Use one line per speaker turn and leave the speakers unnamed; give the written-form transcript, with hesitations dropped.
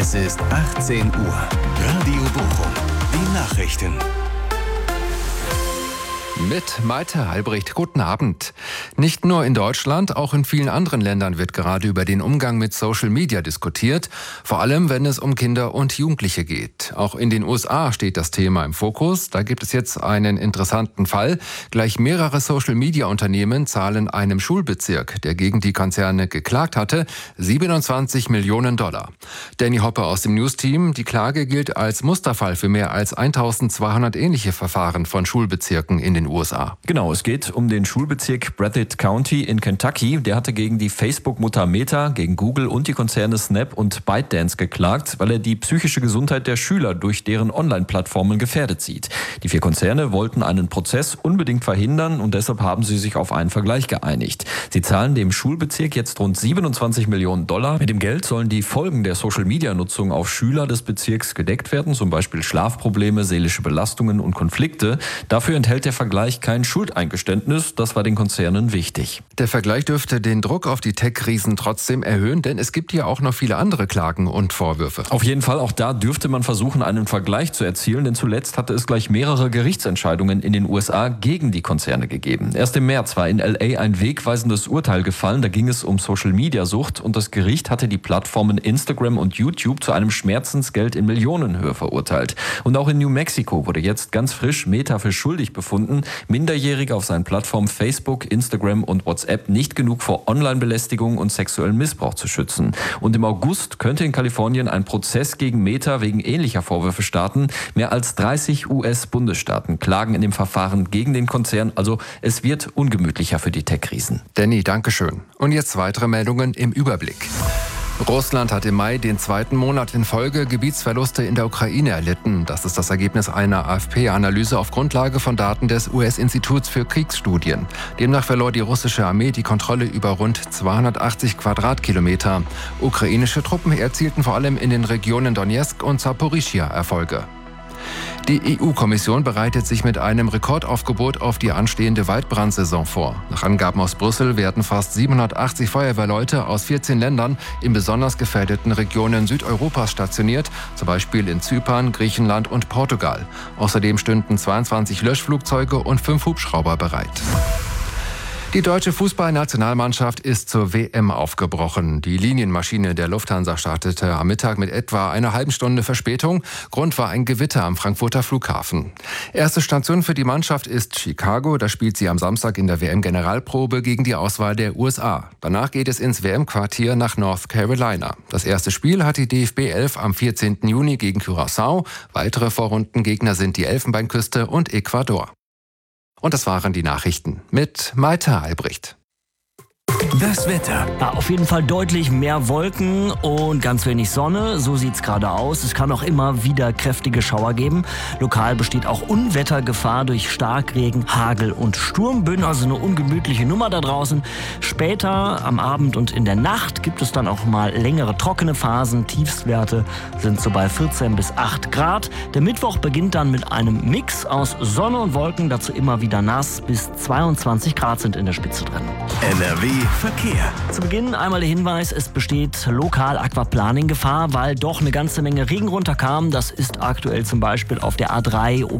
Es ist 18 Uhr. Radio Bochum. Die Nachrichten.
Mit Malte Albrecht. Guten Abend. Nicht nur in Deutschland, auch in vielen anderen Ländern wird gerade über den Umgang mit Social Media diskutiert. Vor allem, wenn es um Kinder und Jugendliche geht. Auch in den USA steht das Thema im Fokus. Da gibt es jetzt einen interessanten Fall. Gleich mehrere Social Media Unternehmen zahlen einem Schulbezirk, der gegen die Konzerne geklagt hatte, $27 Millionen. Danny Hoppe aus dem News-Team. Die Klage gilt als Musterfall für mehr als 1200 ähnliche Verfahren von Schulbezirken in den USA.
Genau, es geht um den Schulbezirk Breathitt County in Kentucky. Der hatte gegen die Facebook-Mutter Meta, gegen Google und die Konzerne Snap und ByteDance geklagt, weil er die psychische Gesundheit der Schüler durch deren Online-Plattformen gefährdet sieht. Die 4 Konzerne wollten einen Prozess unbedingt verhindern und deshalb haben sie sich auf einen Vergleich geeinigt. Sie zahlen dem Schulbezirk jetzt rund $27 Millionen. Mit dem Geld sollen die Folgen der Social-Media-Nutzung auf Schüler des Bezirks gedeckt werden, zum Beispiel Schlafprobleme, seelische Belastungen und Konflikte. Dafür enthält der Vergleich kein Schuldeingeständnis, das war den Konzernen wichtig.
Der Vergleich dürfte den Druck auf die Tech-Riesen trotzdem erhöhen, denn es gibt ja auch noch viele andere Klagen und Vorwürfe.
Auf jeden Fall, auch da dürfte man versuchen, einen Vergleich zu erzielen, denn zuletzt hatte es gleich mehrere Gerichtsentscheidungen in den USA gegen die Konzerne gegeben. Erst im März war in LA ein wegweisendes Urteil gefallen, da ging es um Social-Media-Sucht und das Gericht hatte die Plattformen Instagram und YouTube zu einem Schmerzensgeld in Millionenhöhe verurteilt. Und auch in New Mexico wurde jetzt ganz frisch Meta für schuldig befunden, Minderjährige auf seinen Plattformen Facebook, Instagram und WhatsApp nicht genug vor Online-Belästigung und sexuellem Missbrauch zu schützen. Und im August könnte in Kalifornien ein Prozess gegen Meta wegen ähnlicher Vorwürfe starten. Mehr als 30 US-Bundesstaaten klagen in dem Verfahren gegen den Konzern. Also es wird ungemütlicher für die Tech-Riesen.
Danny, dankeschön. Und jetzt weitere Meldungen im Überblick. Russland hat im Mai den 2. Monat in Folge Gebietsverluste in der Ukraine erlitten. Das ist das Ergebnis einer AFP-Analyse auf Grundlage von Daten des US-Instituts für Kriegsstudien. Demnach verlor die russische Armee die Kontrolle über rund 280 Quadratkilometer. Ukrainische Truppen erzielten vor allem in den Regionen Donetsk und Saporischschja Erfolge. Die EU-Kommission bereitet sich mit einem Rekordaufgebot auf die anstehende Waldbrandsaison vor. Nach Angaben aus Brüssel werden fast 780 Feuerwehrleute aus 14 Ländern in besonders gefährdeten Regionen Südeuropas stationiert, zum Beispiel in Zypern, Griechenland und Portugal. Außerdem stünden 22 Löschflugzeuge und 5 Hubschrauber bereit. Die deutsche Fußballnationalmannschaft ist zur WM aufgebrochen. Die Linienmaschine der Lufthansa startete am Mittag mit etwa einer halben Stunde Verspätung. Grund war ein Gewitter am Frankfurter Flughafen. Erste Station für die Mannschaft ist Chicago. Da spielt sie am Samstag in der WM-Generalprobe gegen die Auswahl der USA. Danach geht es ins WM-Quartier nach North Carolina. Das erste Spiel hat die DFB 11 am 14. Juni gegen Curaçao. Weitere Vorrundengegner sind die Elfenbeinküste und Ecuador. Und das waren die Nachrichten mit Malte Albrecht.
Das Wetter.
Ja, auf jeden Fall deutlich mehr Wolken und ganz wenig Sonne. So sieht's gerade aus. Es kann auch immer wieder kräftige Schauer geben. Lokal besteht auch Unwettergefahr durch Starkregen, Hagel und Sturmböen. Also eine ungemütliche Nummer da draußen. Später am Abend und in der Nacht gibt es dann auch mal längere trockene Phasen. Tiefstwerte sind so bei 14 bis 8 Grad. Der Mittwoch beginnt dann mit einem Mix aus Sonne und Wolken. Dazu immer wieder nass. Bis 22 Grad sind in der Spitze drin.
NRW Verkehr.
Zu Beginn einmal der Hinweis, es besteht lokal Aquaplaning-Gefahr, weil doch eine ganze Menge Regen runterkam. Das ist aktuell zum Beispiel auf der A3